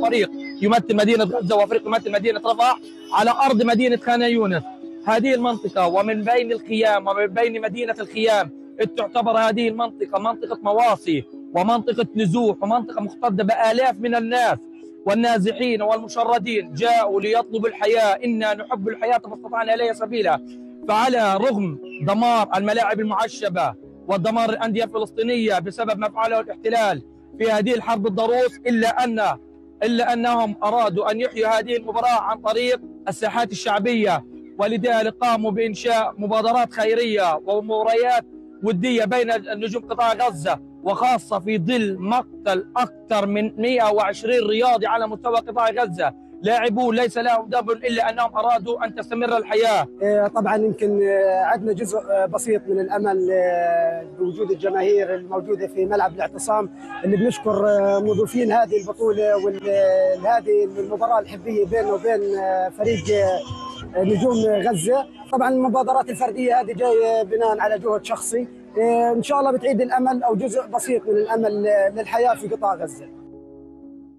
فريق يمثل مدينة غزة وفريق يمثل مدينة رفح على أرض مدينة خان يونس. هذه المنطقة ومن بين الخيام ومن بين مدينة الخيام تعتبر هذه المنطقة منطقة مواصي ومنطقة نزوح ومنطقة مختلطة بآلاف من الناس، والنازحين والمشردين جاءوا ليطلبوا الحياة. إنا نحب الحياة فما استطعنا إليها سبيلا. فعلى رغم دمار الملاعب المعشبة ودمار الأندية الفلسطينية بسبب ما فعله الاحتلال في هذه الحرب الضروس، إلا أنهم أرادوا أن يحيوا هذه المباراة عن طريق الساحات الشعبية، ولذلك قاموا بإنشاء مبادرات خيرية ومباريات ودية بين نجوم قطاع غزة، وخاصة في ظل مقتل أكثر من 120 رياضي على مستوى قطاع غزة. لاعبون ليس لهم ذنب إلا أنهم أرادوا أن تستمر الحياة. طبعا يمكن عندنا جزء بسيط من الأمل بوجود الجماهير الموجودة في ملعب الاعتصام، اللي بنشكر مضيفين هذه البطولة وهذه المباراة الحبية بينه وبين فريق نجوم غزة. طبعا المبادرات الفردية هذه جاية بناء على جهد شخصي، إن شاء الله بتعيد الأمل أو جزء بسيط من الأمل للحياة في قطاع غزة.